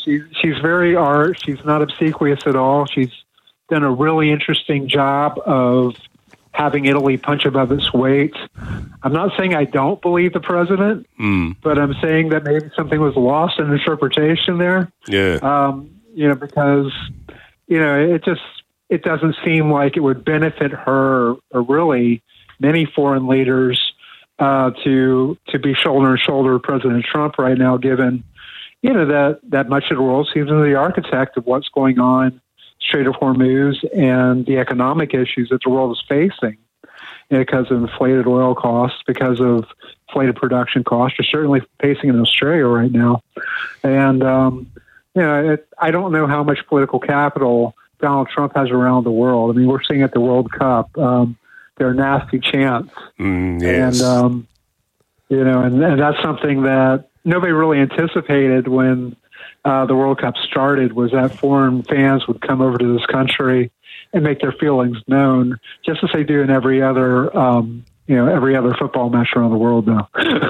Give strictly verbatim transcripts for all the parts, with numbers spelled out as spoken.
She, she's very art. She's not obsequious at all. She's done a really interesting job of having Italy punch above its weight. I'm not saying I don't believe the president, mm. but I'm saying that maybe something was lost in interpretation there. Yeah. Um, you know, because, you know, it just, it doesn't seem like it would benefit her or really many foreign leaders uh, to to be shoulder and shoulder with President Trump right now, given, you know, that, that much of the world seems to be the architect of what's going on, Strait of Hormuz, and the economic issues that the world is facing, you know, because of inflated oil costs, because of inflated production costs. You're certainly facing in Australia right now. And, um, you know, it, I don't know how much political capital Donald Trump has around the world. I mean, we're seeing at the World Cup, um, their nasty chants. Mm, yes. And, um, you know, and, and that's something that nobody really anticipated when uh, the World Cup started, was that foreign fans would come over to this country and make their feelings known, just as they do in every other, um, you know, every other football match around the world now.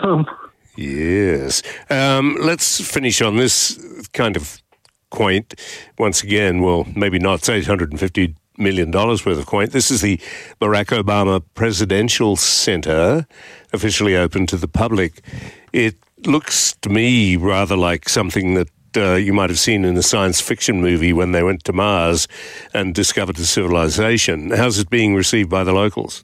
Yes. Um, let's finish on this kind of quaint. Once again, well, maybe not, it's eight hundred fifty million dollars worth of quaint. This is the Barack Obama Presidential Center, officially open to the public. It looks to me rather like something that uh, you might have seen in a science fiction movie when they went to Mars and discovered a civilization. How's it being received by the locals?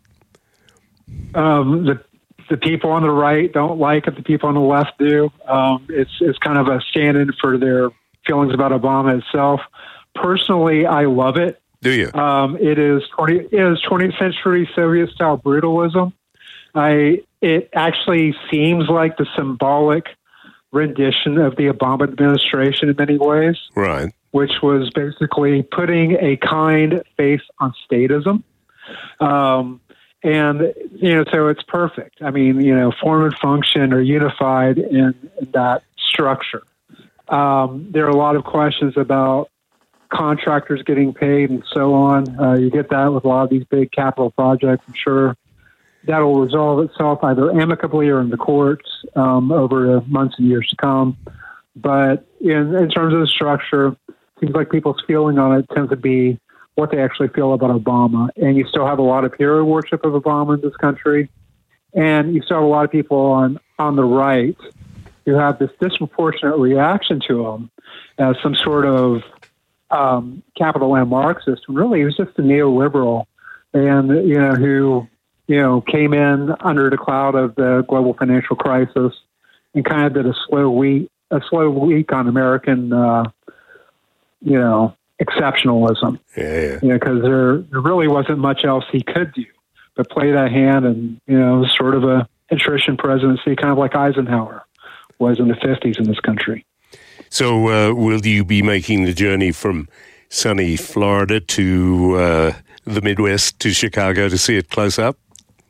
Um, the the people on the right don't like it. The people on the left do. Um, it's it's kind of a stand-in for their feelings about Obama itself. Personally, I love it. Do you? Um, it is twenty. It is twentieth century Soviet style brutalism. I. It actually seems like the symbolic rendition of the Obama administration in many ways. Right. Which was basically putting a kind face on statism. Um, and, you know, so it's perfect. I mean, you know, form and function are unified in, in that structure. Um, there are a lot of questions about contractors getting paid and so on. Uh, you get that with a lot of these big capital projects. I'm sure that'll resolve itself either amicably or in the courts um, over the months and years to come. But in, in terms of the structure, it seems like people's feeling on it tends to be what they actually feel about Obama. And you still have a lot of hero worship of Obama in this country. And you still have a lot of people on, on the right who have this disproportionate reaction to him as some sort of um, capital M Marxist. And really, he was just a neoliberal, and, you know, who, you know, came in under the cloud of the global financial crisis and kind of did a slow week, a slow week on American, uh, you know, exceptionalism. Yeah. You know, because there, there really wasn't much else he could do but play that hand, and, you know, sort of a attrition presidency, kind of like Eisenhower was in the fifties in this country. So uh, will you be making the journey from sunny Florida to uh, the Midwest to Chicago to see it close up?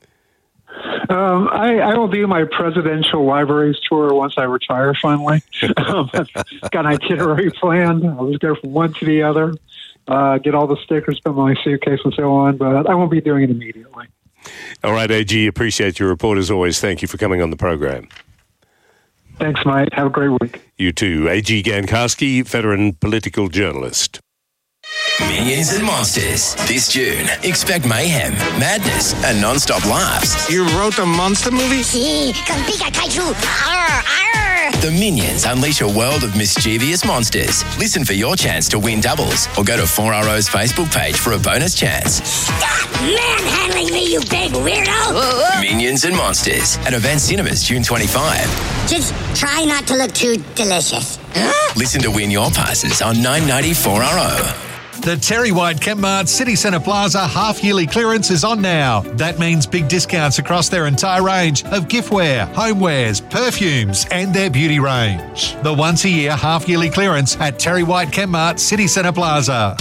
Um, I, I will do my presidential libraries tour once I retire, finally. um, I've got an itinerary planned. I'll just go from one to the other, uh, get all the stickers, put my suitcase and so on, but I won't be doing it immediately. All right, A G, appreciate your report as always. Thank you for coming on the program. Thanks, Mike. Have a great week. You too. A G Gankarski, veteran political journalist. Minions and Monsters. This June, expect mayhem, madness, and non-stop laughs. You wrote a monster movie? Sí, con Pika Kaiju. Arr, arr. The Minions unleash a world of mischievous monsters. Listen for your chance to win doubles, or go to four R O's Facebook page for a bonus chance. Stop manhandling me, you big weirdo. Minions and Monsters at Event Cinemas, June twenty-fifth. Just try not to look too delicious. Huh? Listen to win your passes on nine ninety four R O. The Terry White Chemmart City Centre Plaza half-yearly clearance is on now. That means big discounts across their entire range of giftware, homewares, perfumes and their beauty range. The once-a-year half-yearly clearance at Terry White Chemmart City Centre Plaza.